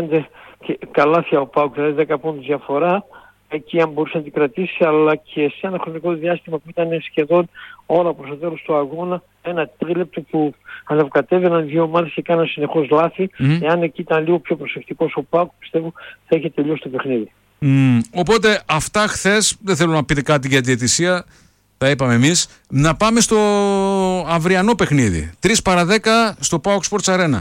και καλάθια ο ΠΑΟΚ, δηλαδή 10 πόντους διαφορά, εκεί αν μπορούσε να την κρατήσει, αλλά και σε ένα χρονικό διάστημα που ήταν σχεδόν όλα προς το τέλος του αγώνα, ένα τρίλεπτο που ανεβοκατέβαιναν δύο ομάδες και κάναν συνεχώς λάθη. Εάν εκεί ήταν λίγο πιο προσεκτικός ο ΠΑΟΚ, πιστεύω θα είχε τελειώσει το παιχνίδι. Οπότε αυτά χθες, δεν θέλω να πείτε κάτι για τη διαιτησία, τα είπαμε εμείς. Να πάμε στο αυριανό παιχνίδι, 3 παρά 10 στο ΠΑΟΚ Sports Arena.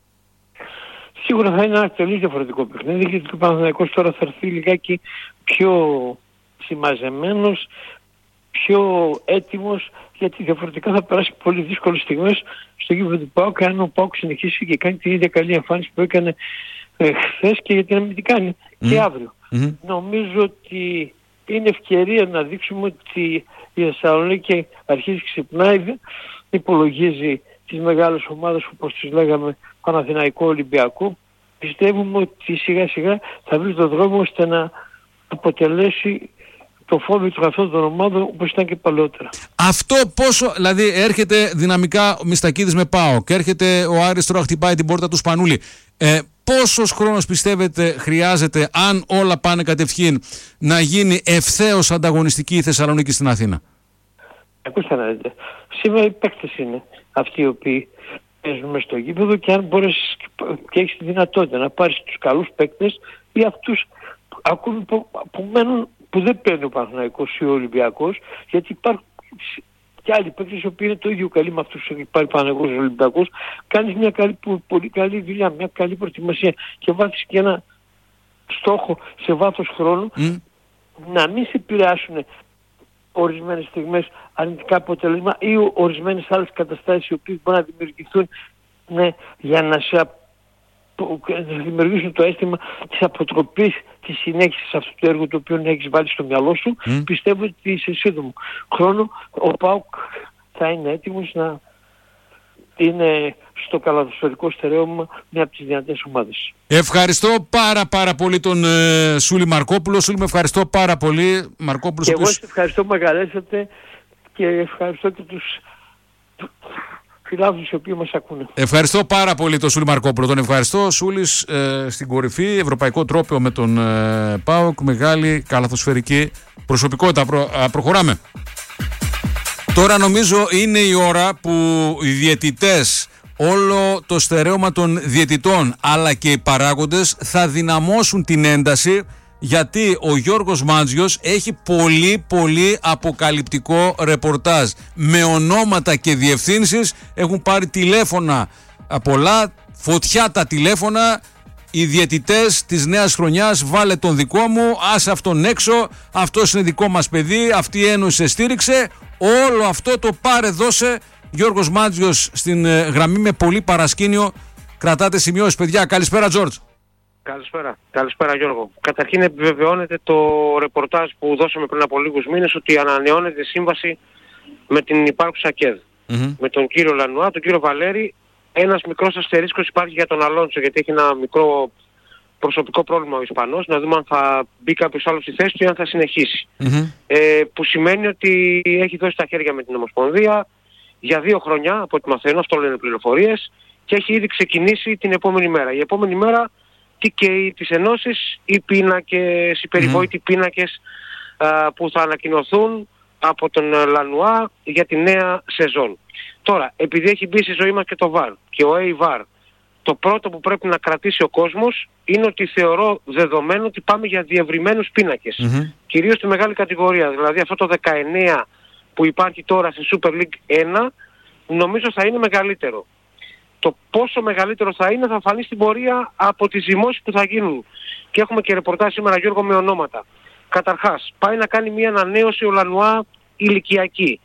Σίγουρα θα είναι ένα τελείως διαφορετικό παιχνίδι, γιατί ο Παναθηναϊκός τώρα θα έρθει λιγάκι πιο συμμαζεμένος, πιο έτοιμος, γιατί διαφορετικά θα περάσει πολύ δύσκολες στιγμές στο γήπεδο του ΠΑΟΚ, αν ο ΠΑΟΚ συνεχίσει και κάνει την ίδια καλή εμφάνιση που έκανε χθες, και γιατί να μην την κάνει και αύριο. Νομίζω ότι είναι ευκαιρία να δείξουμε ότι η Θεσσαλονίκη αρχίζει και ξυπνάει, υπολογίζει τις μεγάλες ομάδες όπως τις λέγαμε, Παναθηναϊκό, Ολυμπιακό. Πιστεύουμε ότι σιγά σιγά θα βρει τον δρόμο ώστε να αποτελέσει το φόβο του αυτών των ομάδων όπως ήταν και παλαιότερα. Αυτό πόσο, δηλαδή έρχεται δυναμικά ο Μιστακίδης με ΠΑΟΚ, έρχεται ο Άρης τώρα χτυπάει την πόρτα του Σπανούλη. Πόσος χρόνος πιστεύετε χρειάζεται, αν όλα πάνε κατευχήν, να γίνει ευθέως ανταγωνιστική η Θεσσαλονίκη στην Αθήνα? Ακούστε να δείτε. Σήμερα οι παίκτες είναι αυτοί οι οποίοι παίζουν μες στο γήπεδο, και αν μπορείς και έχεις τη δυνατότητα να πάρεις τους καλούς παίκτες ή αυτούς ακόμη που μένουν, που δεν παίρνει ο Παναθηναϊκός ή ο Ολυμπιακός, γιατί υπάρχουν και άλλοι παίκτες οι οποίοι είναι το ίδιο καλοί με αυτούς που υπάρχει ο Παναθηναϊκός ή ο Ολυμπιακός. Κάνεις μια πολύ καλή δουλειά, μια καλή προετοιμασία και βάζεις και ένα στόχο σε βάθος χρόνου, να μην σε επηρεάσουν ορισμένες στιγμές αρνητικά αποτελέσμα ή ορισμένες άλλες καταστάσεις οι οποίες μπορεί να δημιουργηθούν, για να δημιουργήσουν το αίσθημα της αποτροπής της συνέχισης αυτού του έργου το οποίο έχεις βάλει στο μυαλό σου. Πιστεύω ότι σε σύντομο χρόνο ο ΠΑΟΚ θα είναι έτοιμος να είναι στο καλαθοσφαιρικό στερέωμα μια από τις δυνατές ομάδες. Ευχαριστώ πάρα πολύ τον Σούλη Μαρκόπουλο. Σούλη, με ευχαριστώ πάρα πολύ. Μαρκόπουλος, και εγώ σε ευχαριστώ που με καλέσατε και ευχαριστώ και τους φιλάθλους οι οποίοι μας ακούνε. Ευχαριστώ πάρα πολύ τον Σούλη Μαρκόπουλο. Τον ευχαριστώ. Σούλης στην κορυφή, ευρωπαϊκό τρόπαιο με τον ΠΑΟΚ, μεγάλη καλαθοσφαιρική προσωπικότητα. Προχωράμε. Τώρα νομίζω είναι η ώρα που οι διαιτητές, όλο το στερέωμα των διαιτητών αλλά και οι παράγοντες θα δυναμώσουν την ένταση, γιατί ο Γιώργος Μάντζιος έχει πολύ αποκαλυπτικό ρεπορτάζ με ονόματα και διευθύνσεις. Έχουν πάρει τηλέφωνα πολλά, φωτιά τα τηλέφωνα. Οι διαιτητές της νέας χρονιάς, βάλε τον δικό μου, άσε αυτόν έξω, αυτός είναι δικό μας παιδί, αυτή η ένωση σε στήριξε. Όλο αυτό το πάρε δώσε. Γιώργος Μάντζιος στην γραμμή με πολύ παρασκήνιο. Κρατάτε σημειώσεις, παιδιά. Καλησπέρα, Τζόρτζ. Καλησπέρα Γιώργο. Καταρχήν επιβεβαιώνεται το ρεπορτάζ που δώσαμε πριν από λίγους μήνες, ότι ανανεώνεται η σύμβαση με την υπάρχουσα ΚΕΔ. Με τον κύριο Λανουά, τον κύριο Βαλέρη. Ένας μικρός αστερίσκος υπάρχει για τον Αλόνσο, γιατί έχει ένα μικρό προσωπικό πρόβλημα ο Ισπανός. Να δούμε αν θα μπει κάποιος άλλος στη θέση του ή αν θα συνεχίσει. Που σημαίνει ότι έχει δώσει τα χέρια με την Ομοσπονδία για 2 χρόνια, από ό,τι μαθαίνω, αυτό λένε πληροφορίες, και έχει ήδη ξεκινήσει την επόμενη μέρα. Η επόμενη μέρα τι και τις ενώσεις, οι πίνακες, οι περιβόητοι πίνακες που θα ανακοινωθούν από τον Λανουά για τη νέα σεζόν. Τώρα, επειδή έχει μπει στη ζωή μας και το VAR και ο AVAR, το πρώτο που πρέπει να κρατήσει ο κόσμος είναι ότι θεωρώ δεδομένο ότι πάμε για διευρυμένους πίνακες. Κυρίως στη μεγάλη κατηγορία, δηλαδή αυτό το 19 που υπάρχει τώρα στη Super League 1, νομίζω θα είναι μεγαλύτερο. Το πόσο μεγαλύτερο θα είναι θα φανεί στην πορεία από τις ζυμώσεις που θα γίνουν. Και έχουμε και ρεπορτάζ σήμερα, Γιώργο, με ονόματα. Καταρχάς, πάει να κάνει μια ανανέωση ο Λανουά ηλικιακή.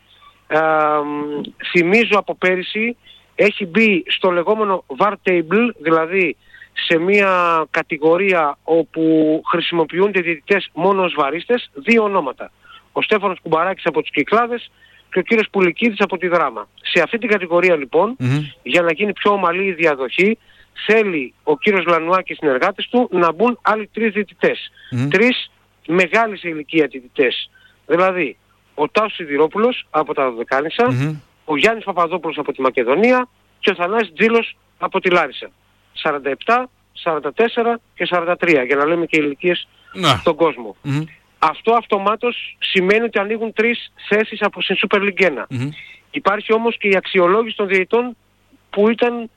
Θυμίζω από πέρυσι έχει μπει στο λεγόμενο VAR table, δηλαδή σε μια κατηγορία όπου χρησιμοποιούνται διαιτητές μόνο ως βαρίστες, 2 ονόματα. Ο Στέφανος Κουμπαράκης από τους Κυκλάδες και ο κύριος Πουλικίδης από τη Δράμα. Σε αυτή την κατηγορία λοιπόν, για να γίνει πιο ομαλή η διαδοχή, θέλει ο κύριος Λανουά και οι συνεργάτες του να μπουν άλλοι 3 διαιτητές. 3 μεγάλοι σε ηλικία διαιτητές. Δηλαδή, ο Τάσος Σιδηρόπουλος από τα Δωδεκάνησα, ο Γιάννης Παπαδόπουλος από τη Μακεδονία και ο Θανάσης Τζίλος από τη Λάρισα. 47 44 και 43, για να λέμε και ηλικίες στον κόσμο. Αυτό αυτομάτως σημαίνει ότι ανοίγουν 3 θέσεις από στην Super League 1. Υπάρχει όμως και η αξιολόγηση των διαιτητών που ήταν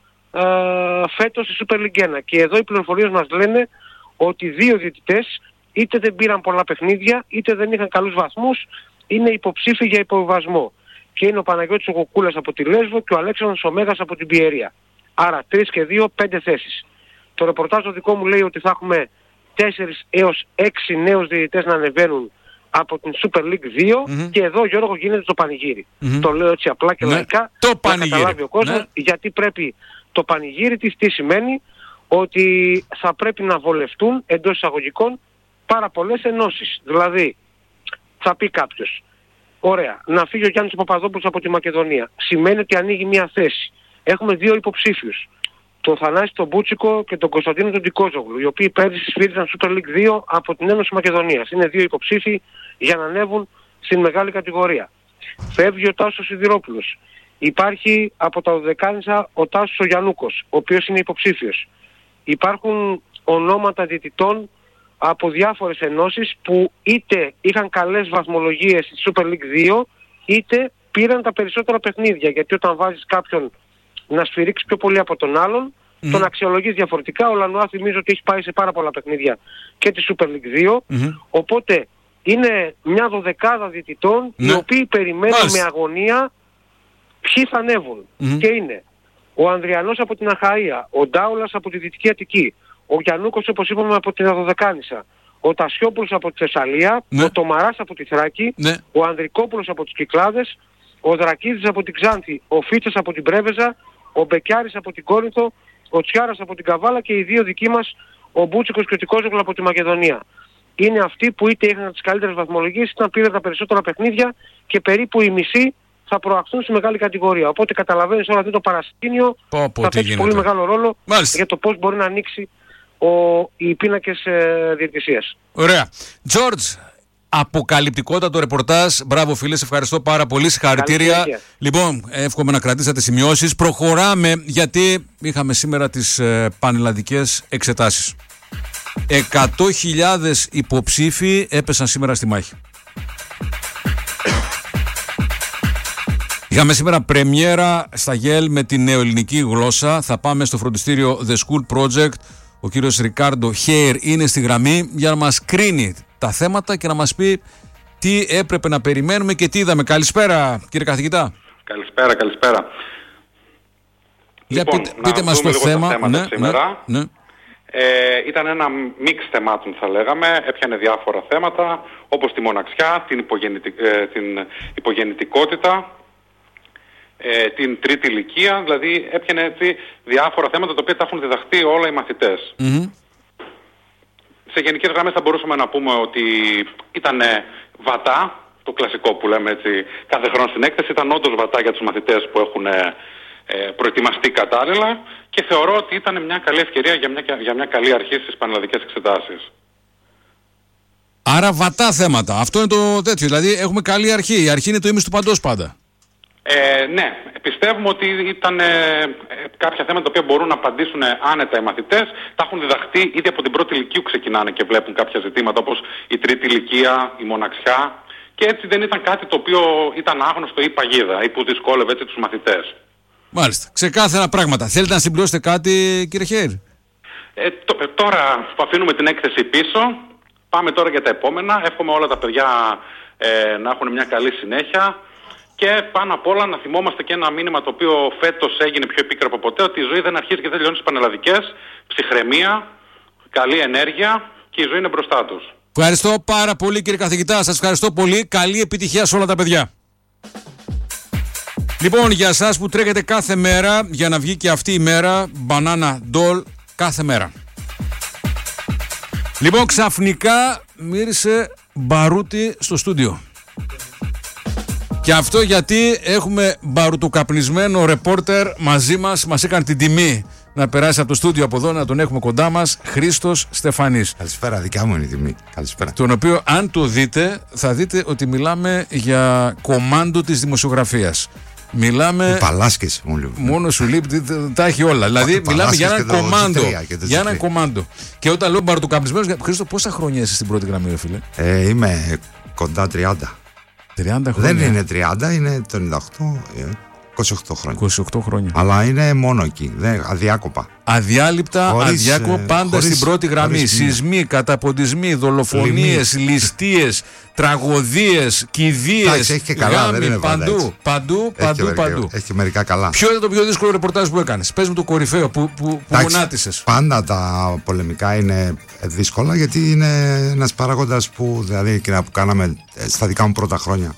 φέτος στη Super League 1. Και εδώ οι πληροφορίες μας λένε ότι 2 διαιτητές είτε δεν πήραν πολλά παιχνίδια, είτε δεν είχαν καλούς βαθμούς, είναι υποψήφιοι για υποβιβασμό. Και είναι ο Παναγιώτης ο Κοκούλας από τη Λέσβο και ο Αλέξανδρος ο Μέγας από την Πιερία. Άρα 3 και 2, 5 θέσεις. Το ρεπορτάζ το δικό μου λέει ότι θα έχουμε 4 έως 6 νέους διαιτητές να ανεβαίνουν από την Super League 2 και εδώ, Γιώργο, γίνεται το πανηγύρι. Το λέω έτσι απλά και λαϊκά, το να καταλάβει ο κόσμος, γιατί πρέπει το πανηγύρι τι σημαίνει, ότι θα πρέπει να βολευτούν εντός εισαγωγικών πάρα πολλές ενώσεις. Δηλαδή, θα πει κάποιος, ωραία, να φύγει ο Γιάννης Παπαδόπουλος από τη Μακεδονία. Σημαίνει ότι ανοίγει μια θέση. Έχουμε 2 υποψήφιους. Τον Θανάση τον Μπούτσικο και τον Κωνσταντίνο τον Τικόζογλου, οι οποίοι πέρυσι σφύριζαν Super League 2 από την Ένωση Μακεδονίας. Είναι 2 υποψήφοι για να ανέβουν στην μεγάλη κατηγορία. Φεύγει ο Τάσος Σιδηρόπουλος. Υπάρχει από τα Οδεκάνησα ο Τάσος ο Γιαννούκος, ο οποίος είναι υποψήφιος. Υπάρχουν ονόματα διαιτητών από διάφορες ενώσεις που είτε είχαν καλές βαθμολογίες στη Super League 2, είτε πήραν τα περισσότερα παιχνίδια. Γιατί όταν βάζεις κάποιον να σφυρίξει πιο πολύ από τον άλλον, τον αξιολογείς διαφορετικά. Ο Λανουά θυμίζω ότι έχει πάει σε πάρα πολλά παιχνίδια και τη Super League 2. Οπότε είναι μια 12 διαιτητών οι οποίοι περιμένουν με αγωνία ποιοι θα ανέβουν. Και είναι ο Ανδριανός από την Αχαΐα, ο Ντάουλας από τη Δυτική Αττική, ο Γιαννούκος όπως είπαμε από την Αδωδεκάνησα, ο Τασιόπουλος από τη Θεσσαλία, ο Τομαράς από τη Θράκη, ο Ανδρικόπουλος από τις Κυκλάδες, ο Δρακίδης από την Ξάνθη, ο Φίτσας από την Πρέβεζα, ο Μπεκιάρης από την Κόρινθο, ο Τσιάρας από την Καβάλα και οι 2 δικοί μας, ο Μπούτσικος και ο Τικόζογλου από τη Μακεδονία. Είναι αυτοί που είτε είχαν τις καλύτερες βαθμολογίες, είτε πήραν τα περισσότερα παιχνίδια και περίπου οι μισοί θα προαχθούν στη μεγάλη κατηγορία. Οπότε καταλαβαίνεις όλο αυτό το παρασκήνιο θα παίξει πολύ μεγάλο ρόλο για το πώς μπορεί να ανοίξει οι πίνακες διαιτησίας. Ωραία. George, αποκαλυπτικότατο ρεπορτάζ. Μπράβο φίλε, σε ευχαριστώ πάρα πολύ. Συγχαρητήρια. Λοιπόν, εύχομαι να κρατήσατε σημειώσεις. Προχωράμε γιατί είχαμε σήμερα τις πανελλαδικές εξετάσεις. 100.000 υποψήφοι έπεσαν σήμερα στη μάχη. Είχαμε σήμερα πρεμιέρα στα ΓΕΛ με την νεοελληνική γλώσσα. Θα πάμε στο φροντιστήριο The School Project. Ο κύριος Ρικάρντο Χέιρ είναι στη γραμμή για να μας κρίνει τα θέματα και να μας πει τι έπρεπε να περιμένουμε και τι είδαμε. Καλησπέρα κύριε καθηγητά. Καλησπέρα. Για πείτε μας το θέμα. Ναι. Ήταν ένα μίξ θεμάτων θα λέγαμε, έπιανε διάφορα θέματα όπως τη μοναξιά, την υπογεννητικότητα, την τρίτη ηλικία, δηλαδή έπιανε έτσι διάφορα θέματα τα οποία τα έχουν διδαχθεί όλα οι μαθητές. Σε γενικές γραμμές θα μπορούσαμε να πούμε ότι ήταν βατά, το κλασικό που λέμε έτσι κάθε χρόνο στην έκθεση, ήταν όντως βατά για τους μαθητές που έχουν προετοιμαστεί κατάλληλα και θεωρώ ότι ήταν μια καλή ευκαιρία για μια καλή αρχή στις πανελλαδικές εξετάσεις. Άρα βατά θέματα. Αυτό είναι το τέτοιο. Δηλαδή έχουμε καλή αρχή. Η αρχή είναι το ίμιση του παντός πάντα. Ναι. Πιστεύουμε ότι ήταν κάποια θέματα τα οποία μπορούν να απαντήσουν άνετα οι μαθητές. Τα έχουν διδαχθεί ήδη από την πρώτη ηλικίου ξεκινάνε και βλέπουν κάποια ζητήματα όπως η τρίτη ηλικία, η μοναξιά. Και έτσι δεν ήταν κάτι το οποίο ήταν άγνωστο ή παγίδα ή που δυσκόλευε έτσι τους μαθητές. Μάλιστα. Ξεκάθαρα πράγματα. Θέλετε να συμπληρώσετε κάτι, κύριε Χέιρ? Τώρα που αφήνουμε την έκθεση πίσω, πάμε τώρα για τα επόμενα. Εύχομαι όλα τα παιδιά να έχουν μια καλή συνέχεια και πάνω απ' όλα να θυμόμαστε και ένα μήνυμα το οποίο φέτος έγινε πιο επίκαιρο από ποτέ, ότι η ζωή δεν αρχίζει και δεν τελειώνει στις πανελλαδικές. Ψυχραιμία, καλή ενέργεια και η ζωή είναι μπροστά τους. Ευχαριστώ πάρα πολύ κύριε καθηγητά. Σας ευχαριστώ πολύ. Καλή επιτυχία σε όλα τα παιδιά. Λοιπόν, για εσάς που τρέχετε κάθε μέρα για να βγει και αυτή η μέρα, Banana Doll κάθε μέρα. Λοιπόν, ξαφνικά μύρισε μπαρούτι στο στούντιο. Και αυτό γιατί έχουμε μπαρουτοκαπνισμένο ρεπόρτερ μαζί μας. Μας έκανε την τιμή να περάσει από το στούντιο από εδώ, να τον έχουμε κοντά μας, Χρήστος Στεφανής. Καλησπέρα, δικιά μου είναι η τιμή. Καλησπέρα. Τον οποίο αν το δείτε, θα δείτε ότι μιλάμε για κομάντο της δημοσιογραφίας. Μιλάμε. Παλάσκες μόνο σου λείπει, τα έχει όλα. Δηλαδή, μιλάμε για ένα κομμάντο. Για ένα κομμάντο. Και όταν λέω μπαρτοκαμπισμένος, Χρήστο, πόσα χρόνια είσαι στην πρώτη γραμμή, ρε φίλε? Είμαι κοντά 30. 30 χρόνια. Δεν είναι 30, είναι το 98. 28 χρόνια. 28 χρόνια. Αλλά είναι μόνο εκεί, αδιάκοπα. Αδιάλειπτα, αδιάκοπα, πάντα στην πρώτη γραμμή. Σεισμοί, καταποντισμοί, δολοφονίες, ληστείες, τραγωδίες, κηδείες, γάμοι, παντού. Έχει και μερικά καλά. Ποιο ήταν το πιο δύσκολο ρεπορτάζ που έκανες? Πες μου το κορυφαίο που γονάτισες. Πάντα τα πολεμικά είναι δύσκολα, γιατί είναι ένας παράγοντας που, δηλαδή εκείνα που κάναμε στα δικά μου πρώτα χρόνια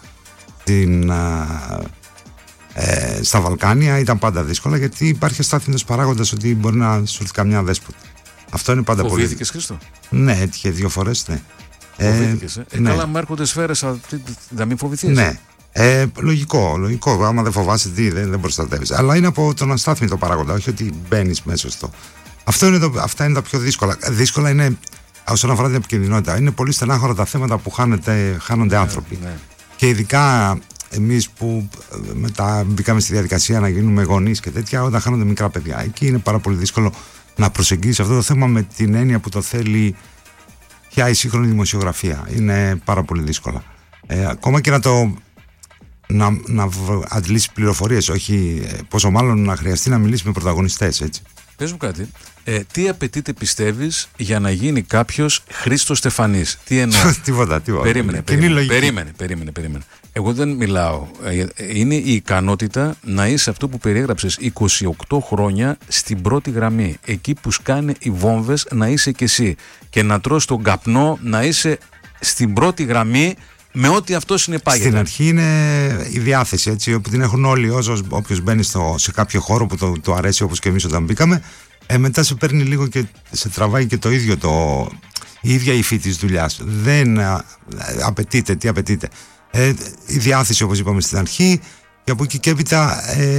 στα Βαλκάνια, ήταν πάντα δύσκολα, γιατί υπάρχει αστάθμητος παράγοντας ότι μπορεί να σου έρθει καμιά δέσποτη. Αυτό είναι πάντα πολύ. Φοβήθηκες, Χρήστο? Ναι, έτυχε 2 φορές, ναι. Φοβήθηκες, ναι. Καλά, μου έρχονται σφαίρες, να μην φοβηθείς. Ναι. Λογικό. Άμα δεν φοβάσαι, δεν προστατεύεις. Αλλά είναι από τον αστάθμητο παράγοντα, όχι ότι μπαίνεις μέσα στο. Αυτά είναι τα πιο δύσκολα. Δύσκολα είναι όσον αφορά την επικινδυνότητα. Είναι πολύ στενάχωρα τα θέματα που χάνονται άνθρωποι. Ναι. Και ειδικά εμείς που μετά μπήκαμε στη διαδικασία να γίνουμε γονείς και τέτοια, όταν χάνονται μικρά παιδιά, εκεί είναι πάρα πολύ δύσκολο να προσεγγίσεις αυτό το θέμα με την έννοια που το θέλει πια η σύγχρονη δημοσιογραφία. Είναι πάρα πολύ δύσκολα. Ακόμα και να αντλήσεις πληροφορίες, όχι πόσο μάλλον να χρειαστεί να μιλήσεις με πρωταγωνιστές, έτσι. Πες μου κάτι. Τι απαιτείται, πιστεύεις, για να γίνει κάποιος Χρήστος Στεφανής? Τι εννοώ? Τίποτα. Περίμενε. Εγώ δεν μιλάω. Είναι η ικανότητα να είσαι αυτό που περιέγραψες 28 χρόνια στην πρώτη γραμμή. Εκεί που σκάνε οι βόμβες να είσαι κι εσύ. Και να τρως τον καπνό να είσαι στην πρώτη γραμμή με ό,τι αυτό συνεπάγεται. Στην αρχή είναι η διάθεση, έτσι, όπου την έχουν όλοι. Όποιος μπαίνει σε κάποιο χώρο που το αρέσει, όπως και εμείς όταν μπήκαμε, μετά σε παίρνει λίγο και σε τραβάει και το ίδιο η ίδια υφή της δουλειάς. Δεν απαιτείται, τι απαιτείται? Η διάθεση, όπως είπαμε στην αρχή, και από εκεί και έπειτα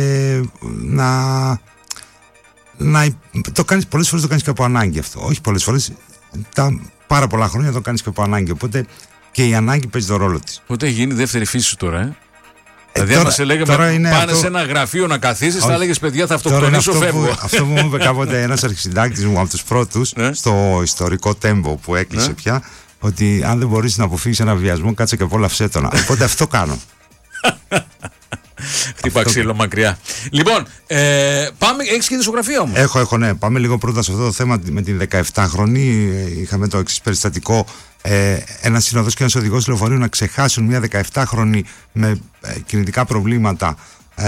το κάνεις πολλές φορές, το κάνεις και από ανάγκη αυτό. Όχι πολλές φορές, πάρα πολλά χρόνια το κάνεις και από ανάγκη. Οπότε και η ανάγκη παίζει τον ρόλο της. Οπότε έχει γίνει δεύτερη φύση σου τώρα, Δηλαδή, άμα σε λέγαμε πάνε σε ένα γραφείο να καθίσεις, θα έλεγες παιδιά, θα αυτοκτονήσω, φεύγω. Αυτό μου είπε κάποτε ένας αρχισυντάκτης μου από τους πρώτους, στο ιστορικό τέμπο που έκλεισε πια, ότι αν δεν μπορείς να αποφύγεις ένα βιασμό, κάτσε και απόλαυσέ τον. Οπότε αυτό κάνω. Χτύπα ξύλο μακριά. Λοιπόν, πάμε, έχεις και δισογραφία όμως? Έχω, ναι. Πάμε λίγο πρώτα σε αυτό το θέμα με την 17χρονη. Είχαμε το εξής περιστατικό. Ένας συνοδός και ένας οδηγός λεωφορείου να ξεχάσουν μια 17χρονη με κινητικά προβλήματα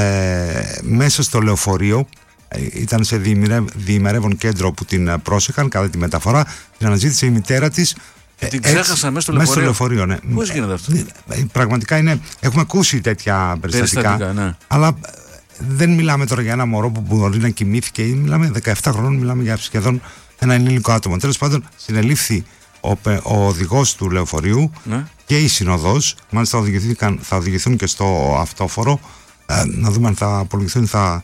μέσα στο λεωφορείο. Ήταν σε διημερεύον κέντρο που την πρόσεχαν κατά τη μεταφορά. Την αναζήτησε η μητέρα της. Την ξέχασα μέσα στο λεωφορείο, ναι. Πώς γίνεται αυτό? Πραγματικά είναι. Έχουμε ακούσει τέτοια περιστατικά. Ναι. Αλλά δεν μιλάμε τώρα για ένα μωρό που μπορεί να κοιμήθηκε. Μιλάμε 17 χρονών, μιλάμε για σχεδόν ένα ενήλικο άτομο. Τέλος πάντων, συνελήφθη ο οδηγός του λεωφορείου και η συνοδός. Μάλιστα θα οδηγηθούν και στο αυτόφορο. Να δούμε αν θα απολογηθούν, θα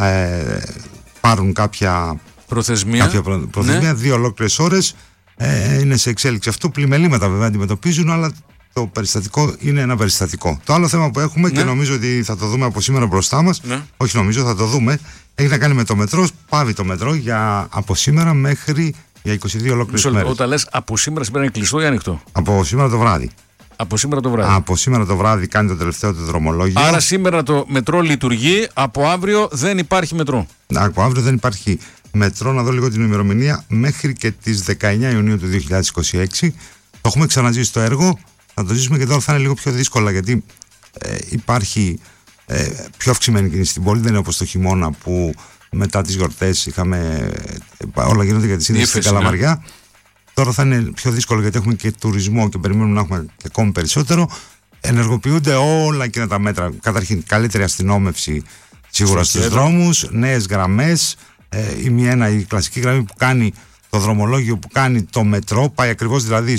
πάρουν κάποια προθεσμία. Ναι. 2 ολόκληρες ώρες. Είναι σε εξέλιξη αυτό. Πλημελήματα βέβαια αντιμετωπίζουν, αλλά το περιστατικό είναι ένα περιστατικό. Το άλλο θέμα που έχουμε και νομίζω ότι θα το δούμε από σήμερα μπροστά μας, όχι νομίζω, θα το δούμε, έχει να κάνει με το μετρό. Πάβει το μετρό από σήμερα μέχρι για 22 ολόκληρες μέρες. Όταν λες από σήμερα είναι κλειστό ή ανοιχτό? Από σήμερα το βράδυ. Από σήμερα το βράδυ. Από σήμερα το βράδυ κάνει το τελευταίο του δρομολόγιο. Άρα σήμερα το μετρό λειτουργεί, από αύριο δεν υπάρχει μετρό. Από αύριο δεν υπάρχει μετρό. Να δω λίγο την ημερομηνία. Μέχρι και τις 19 Ιουνίου του 2026. Το έχουμε ξαναζήσει το έργο. Θα το ζήσουμε και τώρα θα είναι λίγο πιο δύσκολα, γιατί υπάρχει πιο αυξημένη κίνηση στην πόλη. Δεν είναι όπως το χειμώνα που μετά τις γιορτές είχαμε όλα γίνονται για τη σύνδεση στην Καλαμαριά. Τώρα θα είναι πιο δύσκολο, γιατί έχουμε και τουρισμό και περιμένουμε να έχουμε και ακόμη περισσότερο. Ενεργοποιούνται όλα εκείνα τα μέτρα. Καταρχήν, καλύτερη αστυνόμευση σίγουρα στους δρόμους, νέες γραμμές. Η κλασική γραμμή που κάνει το δρομολόγιο, που κάνει το μετρό, πάει ακριβώς δηλαδή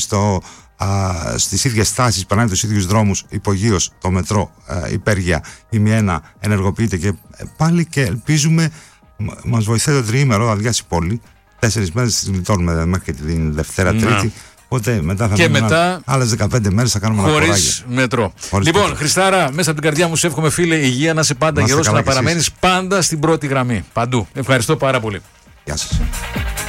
στις ίδιες στάσεις, περνάει τους ίδιους δρόμους υπογείως το μετρό, υπέργεια. Η Μιένα ενεργοποιείται και πάλι, και ελπίζουμε μας βοηθάει το τριήμερο, θα αδειάσει η πόλη. 4 μέρες τις γλιτώνουμε μέχρι και την Δευτέρα, Τρίτη. Οπότε μετά θα και άλλες 15 μέρες θα κάνουμε ένα χωρίς μετρό. Λοιπόν, Χριστάρα, μέσα από την καρδιά μου σου εύχομαι, φίλε, υγεία, να είσαι πάντα γερός και να παραμένεις πάντα στην πρώτη γραμμή. Παντού. Ευχαριστώ πάρα πολύ. Γεια σας.